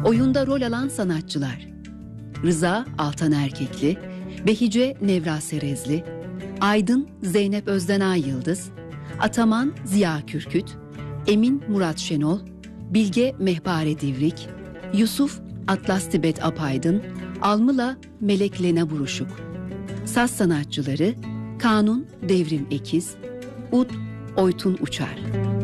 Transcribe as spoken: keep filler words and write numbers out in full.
Oyunda rol alan sanatçılar: Rıza Altan Erkekli, Behice Nevra Serezli, Aydın Zeynep Özdenay Yıldız, Ataman Ziya Kürküt, Emin Murat Şenol, Bilge Mehpare Divrik, Yusuf Atlas Tibet Apaydın, Almıla Melek Lena Buruşuk. Saz sanatçıları: Kanun Devrim Ekiz, Ud Oytun Uçar.